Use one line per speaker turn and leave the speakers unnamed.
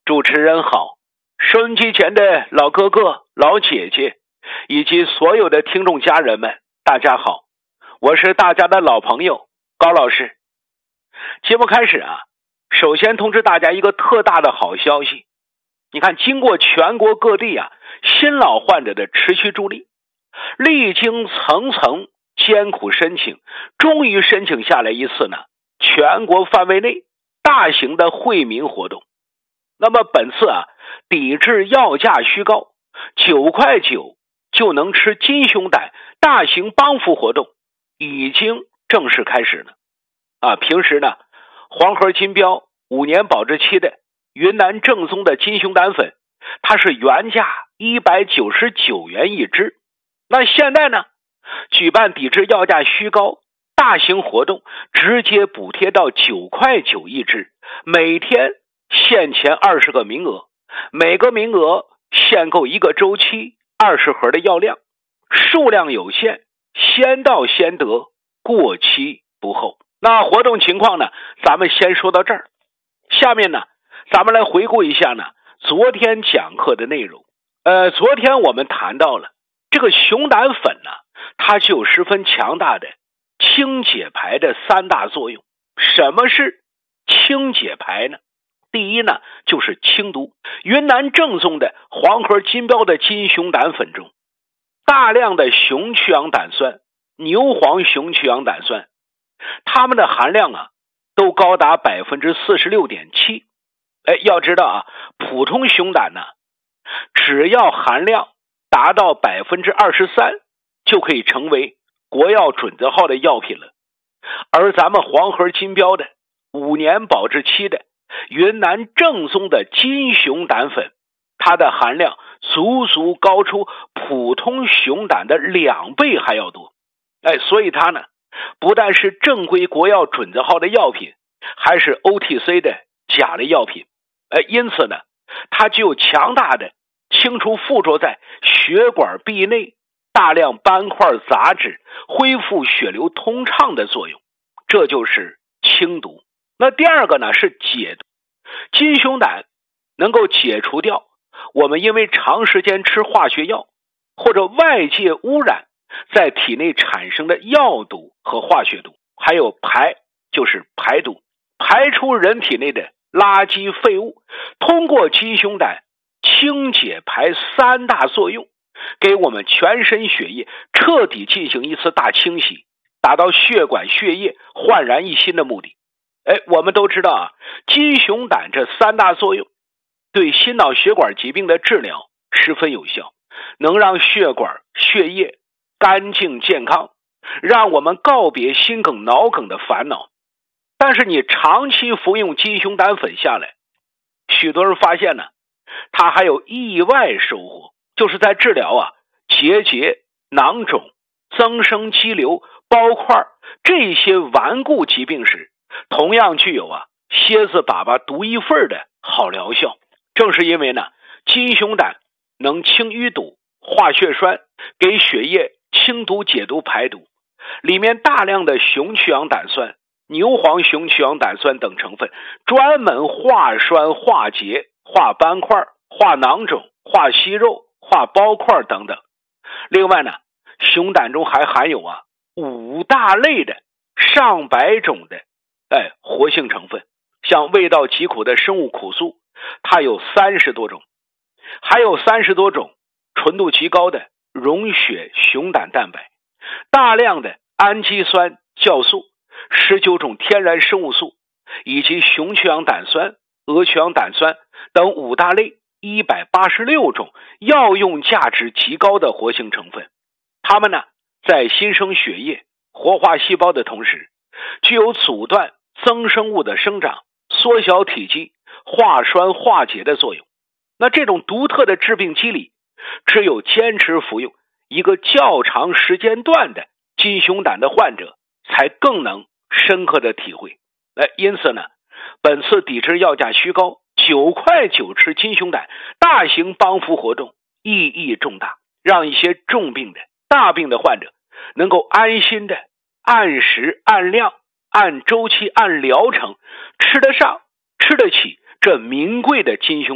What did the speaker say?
主持人好，收音机前的老哥哥、老姐姐，以及所有的听众家人们，大家好，我是大家的老朋友高老师。节目开始啊，首先通知大家一个特大的好消息。你看，经过全国各地啊新老患者的持续助力，历经层层艰苦申请，终于申请下来一次呢全国范围内大型的惠民活动。那么本次啊抵制药价虚高，9块9就能吃金熊胆大型帮扶活动已经正式开始了。平时呢黄河金标5年保质期的云南正宗的金熊胆粉，它是原价199元一支。那现在呢举办抵制药价虚高大型活动，直接补贴到9块9一支，每天限前20个名额，每个名额限购1个周期20盒的药量，数量有限，先到先得，过期不候。那活动情况呢咱们先说到这儿，下面呢咱们来回顾一下呢昨天讲课的内容。昨天我们谈到了这个熊胆粉呢，它具有十分强大的清解排的3大作用。什么是清解排呢？第一呢就是清毒。云南正宗的黄河金标的金熊胆粉中，大量的熊去氧胆酸、牛黄熊去氧胆酸，它们的含量啊都高达 46.7%。要知道啊，普通熊胆呢只要含量达到 23%就可以成为国药准字号的药品了。而咱们黄河金标的5年保质期的云南正宗的金熊胆粉，它的含量足足高出普通熊胆的2倍还要多。所以它呢不但是正规国药准字号的药品，还是 OTC 的假的药品。因此呢它具有强大的清除附着在血管壁内大量斑块杂质，恢复血流通畅的作用，这就是清毒。那第二个呢是解毒。金熊胆能够解除掉我们因为长时间吃化学药或者外界污染在体内产生的药毒和化学毒。还有排，就是排毒，排出人体内的垃圾废物，通过金熊胆清解排3大作用，给我们全身血液彻底进行一次大清洗，达到血管血液焕然一新的目的。我们都知道啊，金熊胆这3大作用对心脑血管疾病的治疗十分有效，能让血管血液干净健康，让我们告别心梗脑梗的烦恼。但是你长期服用金熊胆粉下来，许多人发现呢它还有意外收获，就是在治疗啊结节、囊肿、增生肌瘤、包块这些顽固疾病时，同样具有蝎子粑粑独一份的好疗效。正是因为呢金熊胆能清淤堵、化血栓，给血液清毒解毒排毒，里面大量的熊去氧胆酸、牛黄熊去氧胆酸等成分，专门化栓、化结、化斑块、化囊肿、化息肉、化包块等等。另外呢熊胆中还含有5大类的上百种的活性成分，像味道极苦的生物苦素，它有30多种，还有30多种纯度极高的溶血熊胆蛋白，大量的氨基酸酵素，19种天然生物素，以及熊去氧胆酸、鹅去氧胆酸等5大类186种药用价值极高的活性成分。它们呢在新生血液、活化细胞的同时，具有阻断增生物的生长、缩小体积、化栓化解的作用。那这种独特的致病机理，只有坚持服用一个较长时间段的金熊胆的患者才更能深刻的体会。因此呢本次抵制药价虚高9块9吃金熊胆大型帮扶活动意义重大，让一些重病的大病的患者能够安心的按时按量按周期按疗程吃得上吃得起这名贵的金熊